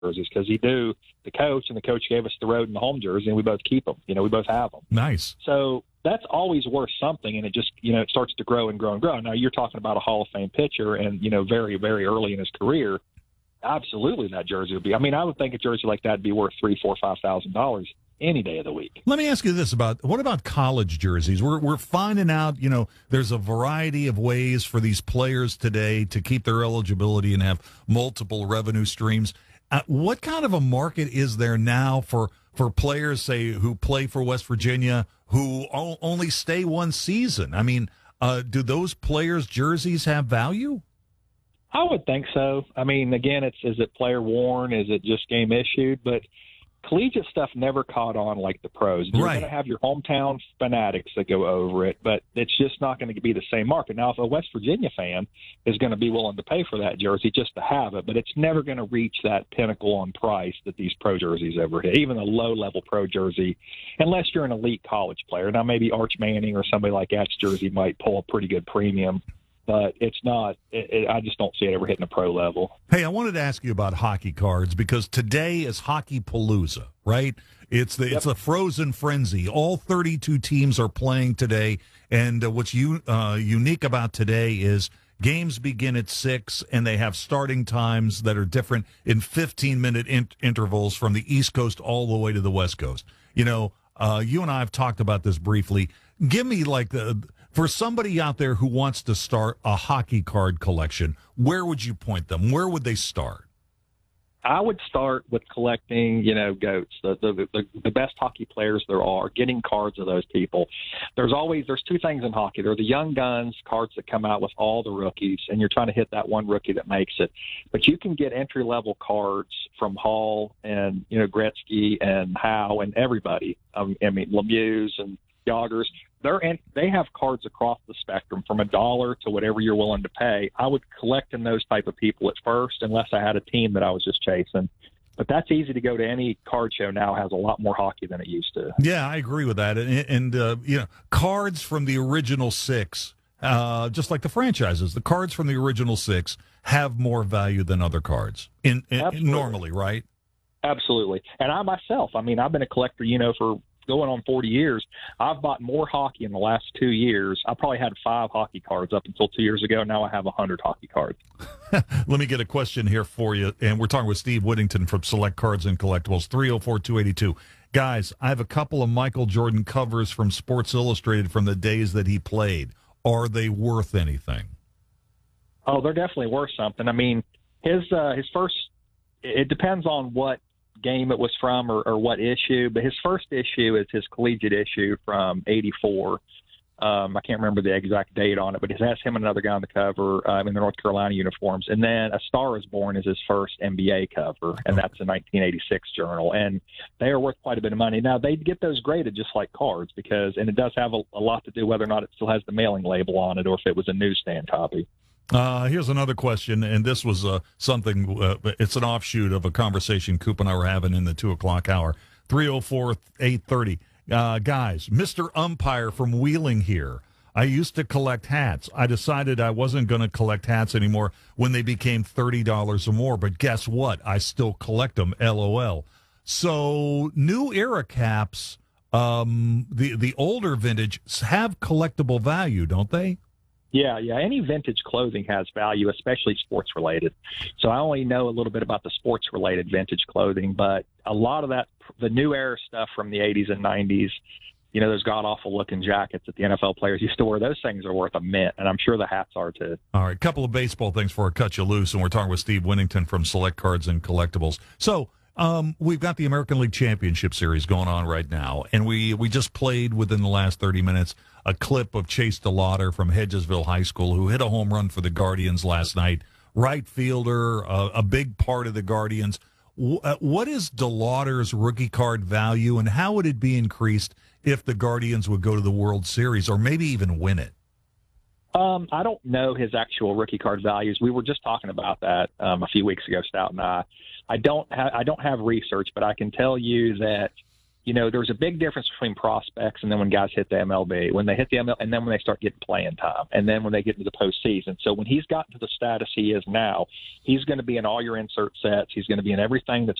jerseys because he knew the coach, and the coach gave us the road and the home jersey, and we both keep them. We both have them. Nice. So that's always worth something, and it just, it starts to grow and grow and grow. Now, you're talking about a Hall of Fame pitcher and, very, very early in his career. Absolutely, that jersey would be. I would think a jersey like that would be worth $3,000, $4,000, $5,000 any day of the week. Let me ask you this what about college jerseys? We're finding out, there's a variety of ways for these players today to keep their eligibility and have multiple revenue streams. What kind of a market is there now for players, say, who play for West Virginia, who only stay one season? Do those players' jerseys have value? I would think so. Again, is it player worn? Is it just game issued? But collegiate stuff never caught on like the pros. You're going to have your hometown fanatics that go over it, but it's just not going to be the same market. Now, if a West Virginia fan is going to be willing to pay for that jersey just to have it, but it's never going to reach that pinnacle on price that these pro jerseys ever hit, even a low-level pro jersey, unless you're an elite college player. Now, maybe Arch Manning or somebody like that's jersey might pull a pretty good premium. But it's not. I just don't see it ever hitting a pro level. Hey, I wanted to ask you about hockey cards because today is Hockey Palooza, right? It's a frozen frenzy. All 32 teams are playing today, and what's unique about today is games begin at 6, and they have starting times that are different in 15-minute intervals from the East Coast all the way to the West Coast. You and I have talked about this briefly. Give me for somebody out there who wants to start a hockey card collection, where would you point them? Where would they start? I would start with collecting, GOATs, the best hockey players there are, getting cards of those people. There's two things in hockey. There are the young guns, cards that come out with all the rookies, and you're trying to hit that one rookie that makes it. But you can get entry-level cards from Hall and, Gretzky and Howe and everybody. Lemieux and Yoggers. They have cards across the spectrum from $1 to whatever you're willing to pay. I would collect in those type of people at first, unless I had a team that I was just chasing. But that's easy to go to. Any card show now has a lot more hockey than it used to. Yeah, I agree with that. And cards from the original 6, just like the franchises, the cards from the original 6 have more value than other cards in normally, right? Absolutely. And I myself, I've been a collector, for going on 40 years. I've bought more hockey in the last 2 years. I probably had 5 hockey cards up until 2 years ago. Now I have 100 hockey cards. Let me get a question here for you. And we're talking with Steve Whittington from Select Cards and Collectibles, 304-282. Guys, I have a couple of Michael Jordan covers from Sports Illustrated from the days that he played. Are they worth anything? Oh, they're definitely worth something. His first, it depends on what game it was from or what issue, but his first issue is his collegiate issue from '84. I can't remember the exact date on it, but it has him and another guy on the cover in the North Carolina uniforms. And then A Star Is Born is his first NBA cover, and that's a 1986 journal. And they are worth quite a bit of money. Now, they get those graded just like cards and it does have a lot to do whether or not it still has the mailing label on it or if it was a newsstand copy. Here's another question, and this was something, it's an offshoot of a conversation Coop and I were having in the 2 o'clock hour, 304-830. Guys, Mr. Umpire from Wheeling here. I used to collect hats. I decided I wasn't going to collect hats anymore when they became $30 or more, but guess what? I still collect them, LOL. So new era caps, the older vintage, have collectible value, don't they? Yeah. Any vintage clothing has value, especially sports-related. So I only know a little bit about the sports-related vintage clothing, but a lot of that, the new era stuff from the 80s and 90s, those god-awful looking jackets that the NFL players used to wear, those things are worth a mint, and I'm sure the hats are too. All right, couple of baseball things before I cut you loose, and we're talking with Steve Whittington from Select Cards and Collectibles. So we've got the American League Championship Series going on right now, and we just played within the last 30 minutes a clip of Chase DeLauder from Hedgesville High School, who hit a home run for the Guardians last night. Right fielder, a big part of the Guardians. What is DeLauder's rookie card value, and how would it be increased if the Guardians would go to the World Series or maybe even win it? I don't know his actual rookie card values. We were just talking about that a few weeks ago, Stout and I. I don't have research, but I can tell you that there's a big difference between prospects and then when guys hit the MLB, when they hit the MLB, and then when they start getting playing time, and then when they get into the postseason. So when he's gotten to the status he is now, he's going to be in all your insert sets. He's going to be in everything that's